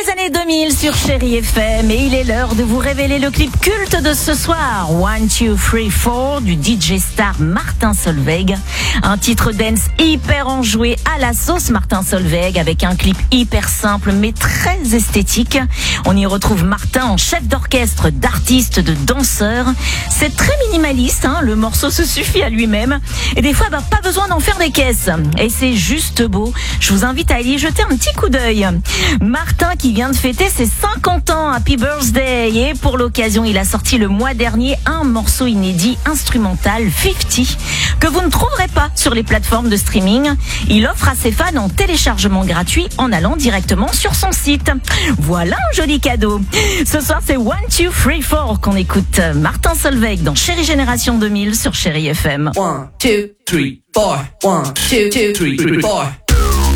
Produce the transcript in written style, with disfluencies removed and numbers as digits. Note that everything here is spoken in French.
Les années 2000 sur Chérie FM et il est l'heure de vous révéler le clip culte de ce soir, 1, 2, 3, 4 du DJ star Martin Solveig. Un titre dance hyper enjoué à la sauce Martin Solveig avec un clip hyper simple mais très esthétique. On y retrouve Martin en chef d'orchestre, d'artiste, de danseur. C'est très minimaliste, le morceau se suffit à lui-même et des fois pas besoin d'en faire des caisses. Et c'est juste beau. Je vous invite à y jeter un petit coup d'œil. Martin qui vient de fêter ses 50 ans, Happy Birthday, et pour l'occasion il a sorti le mois dernier un morceau inédit instrumental 50 que vous ne trouverez pas sur les plateformes de streaming. Il offre à ses fans en téléchargement gratuit en allant directement sur son site. Voilà un joli cadeau. Ce soir c'est 1, 2, 3, 4 qu'on écoute Martin Solveig dans Chérie Génération 2000 sur Chérie FM. 1, 2, 3, 4. 1, 2, 3, 4.